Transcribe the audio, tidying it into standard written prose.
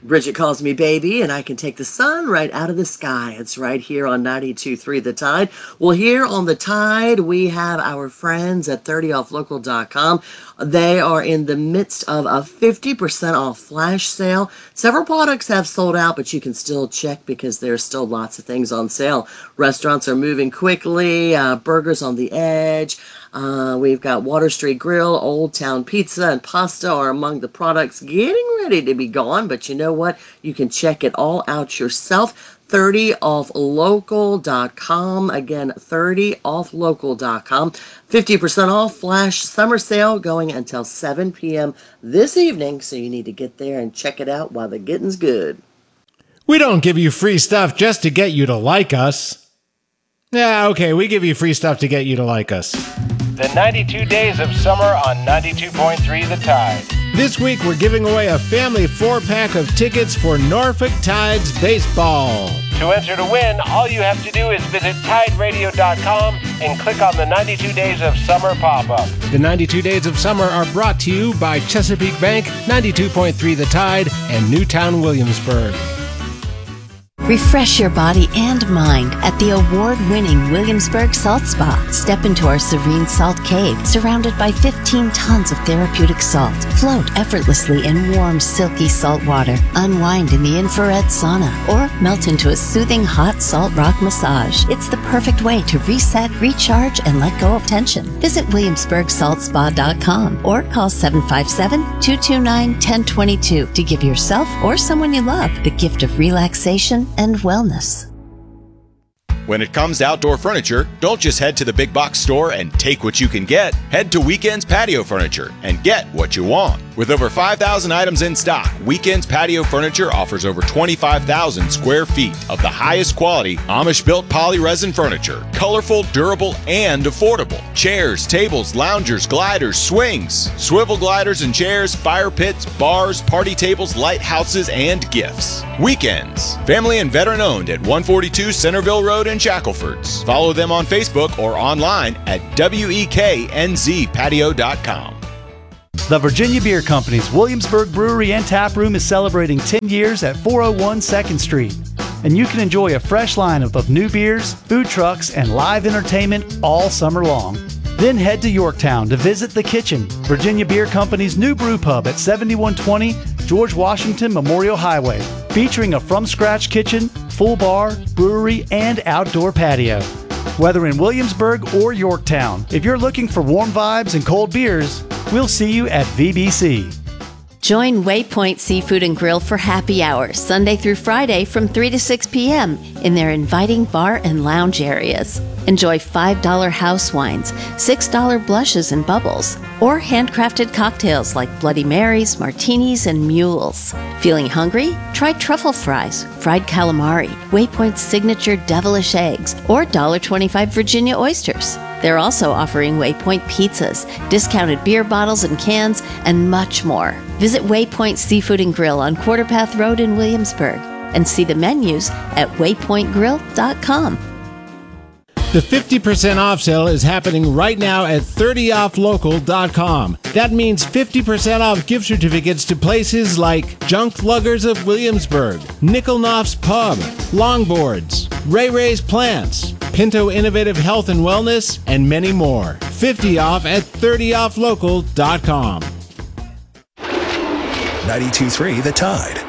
Bridget calls me baby, and I can take the sun right out of the sky. It's right here on 92.3 The Tide. Well, here on The Tide, we have our friends at 30offlocal.com. They are in the midst of a 50% off flash sale. Several products have sold out, but you can still check because there's still lots of things on sale. Restaurants are moving quickly, burgers on the edge. We've got Water Street Grill, Old Town Pizza, and pasta are among the products getting ready to be gone. But you know what? You can check it all out yourself. 30offlocal.com. Again, 30offlocal.com. 50% off flash summer sale going until 7 p.m. this evening. So you need to get there and check it out while the getting's good. We don't give you free stuff just to get you to like us. Yeah, okay, we give you free stuff to get you to like us. The 92 Days of Summer on 92.3 The Tide. This week we're giving away a family 4-pack of tickets for Norfolk Tides baseball. To enter to win, all you have to do is visit TideRadio.com and click on the 92 Days of Summer pop-up. The 92 Days of Summer are brought to you by Chesapeake Bank, 92.3 The Tide, and Newtown Williamsburg. Refresh your body and mind at the award-winning Williamsburg Salt Spa. Step into our serene salt cave, surrounded by 15 tons of therapeutic salt. Float effortlessly in warm, silky salt water. Unwind in the infrared sauna, or melt into a soothing hot salt rock massage. It's the perfect way to reset, recharge, and let go of tension. Visit WilliamsburgSaltSpa.com or call 757-229-1022 to give yourself or someone you love the gift of relaxation and wellness. When it comes to outdoor furniture, don't just head to the big box store and take what you can get. Head to Weekends Patio Furniture and get what you want. With over 5,000 items in stock, Weekends Patio Furniture offers over 25,000 square feet of the highest quality Amish-built poly-resin furniture. Colorful, durable, and affordable. Chairs, tables, loungers, gliders, swings, swivel gliders and chairs, fire pits, bars, party tables, lighthouses, and gifts. Weekends. Family and veteran owned at 142 Centerville Road in Shacklefords. Follow them on Facebook or online at WEKNZpatio.com. The Virginia Beer Company's Williamsburg Brewery and Tap Room is celebrating 10 years at 401 2nd Street. And you can enjoy a fresh lineup of new beers, food trucks, and live entertainment all summer long. Then head to Yorktown to visit The Kitchen, Virginia Beer Company's new brew pub at 7120 George Washington Memorial Highway, featuring a from-scratch kitchen, full bar, brewery, and outdoor patio. Whether in Williamsburg or Yorktown, if you're looking for warm vibes and cold beers, we'll see you at VBC. Join Waypoint Seafood and Grill for happy hours, Sunday through Friday from 3 to 6 p.m. in their inviting bar and lounge areas. Enjoy $5 house wines, $6 blushes and bubbles, or handcrafted cocktails like Bloody Marys, martinis, and mules. Feeling hungry? Try truffle fries, fried calamari, Waypoint's signature devilish eggs, or $1.25 Virginia oysters. They're also offering Waypoint pizzas, discounted beer bottles and cans, and much more. Visit Waypoint Seafood and Grill on Quarter Path Road in Williamsburg and see the menus at waypointgrill.com. The 50% off sale is happening right now at 30offlocal.com. That means 50% off gift certificates to places like Junk Luggers of Williamsburg, Nickel Knopf's Pub, Longboards, Ray Ray's Plants, Pinto Innovative Health and Wellness, and many more. 50 off at 30offlocal.com. 92.3 The Tide.